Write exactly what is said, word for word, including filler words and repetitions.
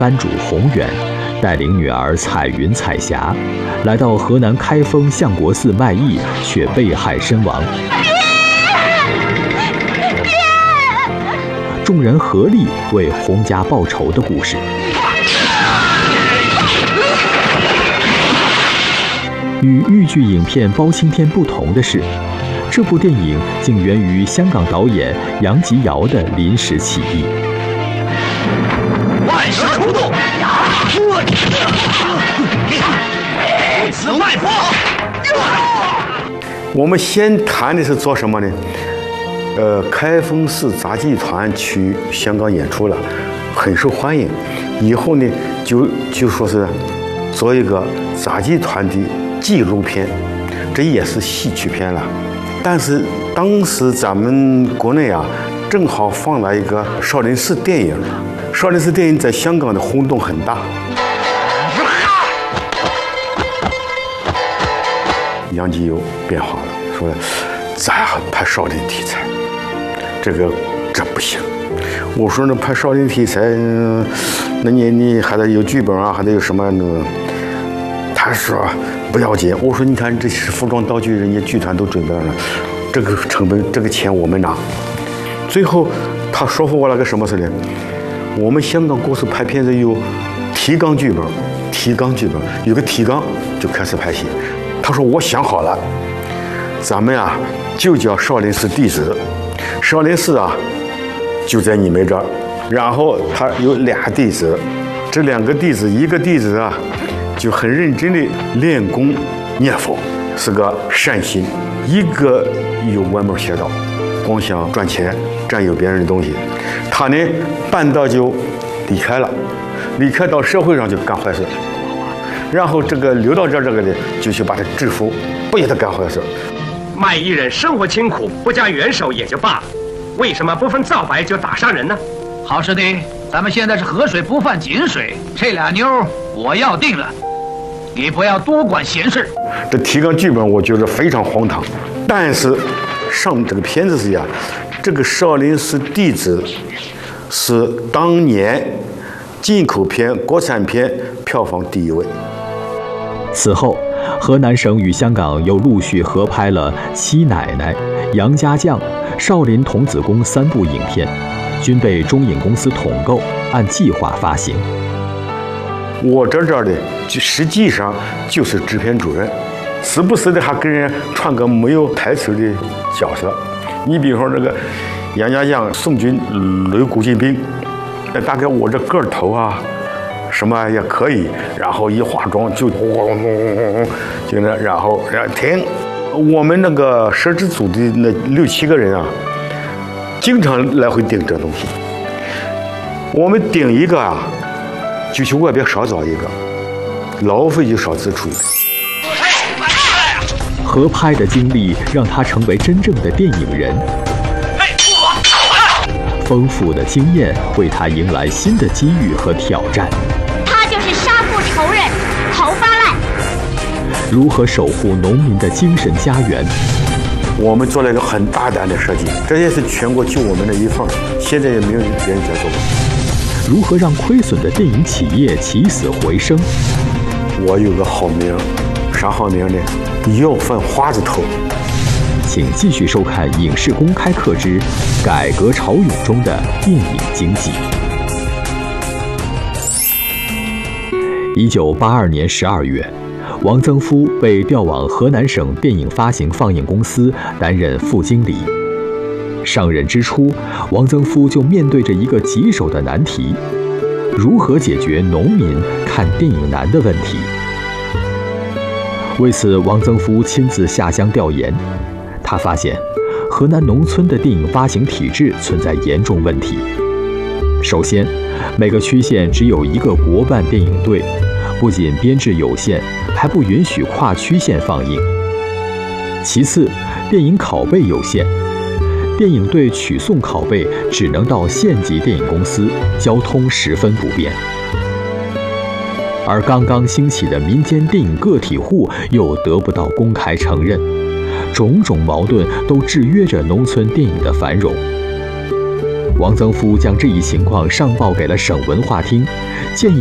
班主宏远带领女儿彩云、彩霞来到河南开封相国寺卖艺，却被害身亡。众人合力为洪家报仇的故事。与豫剧影片《包青天》不同的是，这部电影竟源于香港导演杨吉尧的临时起意。 万蛇出洞，对此脉搏。 我们先谈的是做什么呢？呃，开封市杂技团去香港演出了，很受欢迎。以后呢，就就说是做一个杂技团的纪录片，这也是戏曲片了。但是当时咱们国内啊，正好放了一个少林寺电影，少林寺电影在香港的轰动很大。杨吉尧变化了，说咱拍少林题材，这个这不行。我说那拍少林题材，那你你还得有剧本啊，还得有什么那个。他说不要紧。我说你看这是服装道具，人家剧团都准备了，这个成本这个钱我们拿。最后他说服我了个什么事呢？我们香港公司拍片子有提纲剧本，提纲剧本有个提纲就开始拍戏。他说我想好了，咱们啊就叫少林寺弟子，少林寺啊就在你们这儿，然后他有俩弟子，这两个弟子一个弟子啊就很认真的练功念佛，是个善心；一个有歪门邪道，光想赚钱占有别人的东西，他呢半道就离开了，离开到社会上就干坏事。然后这个留到这儿这个呢，就去把他制服，不许他干坏事。 卖艺人生活清苦，不加援手也就罢了，为什么不分皂白就打伤人呢？ 好师弟，咱们现在是河水不犯井水，这俩妞我要定了，你不要多管闲事。 这提纲剧本我觉得非常荒唐，但是上这个片子是呀，这个少林寺弟子是当年进口片、国产片票房第一位。 此后，河南省与香港又陆续合拍了《七奶奶》《杨家将》《少林童子功》三部影片，均被中影公司统购，按计划发行。 我这这儿的就实际上就是制片主任，时不时的还跟人串个没有台词的角色。你比如说这个杨家将宋军擂古进兵，那大概我这个头啊什么也可以，然后一化妆就轰轰轰轰就那，然后然后停。我们那个摄制组的那六七个人啊，经常来回顶这东西。我们顶一个啊，就去外边少找一个，劳费就少支出一个。 合拍的经历让他成为真正的电影人。丰富的经验为他迎来新的机遇和挑战。 他就是杀父仇人，头发烂。 如何守护农民的精神家园？ 我们做了一个很大胆的设计，这也是全国就我们的一份，现在也没有别人在做。 如何让亏损的电影企业起死回生？ 我有个好名，啥好名呢？要饭花子头。 请继续收看《影视公开课之改革潮涌中的电影经济》。一九八二年十二月，王曾夫被调往河南省电影发行放映公司担任副经理。上任之初，王曾夫就面对着一个棘手的难题：如何解决农民看电影难的问题？为此，王曾夫亲自下乡调研。他发现，河南农村的电影发行体制存在严重问题。首先，每个区县只有一个国办电影队，不仅编制有限，还不允许跨区县放映。其次，电影拷贝有限，电影队取送拷贝只能到县级电影公司，交通十分不便。而刚刚兴起的民间电影个体户又得不到公开承认。种种矛盾都制约着农村电影的繁荣。 王曾夫将这一情况上报给了省文化厅，建议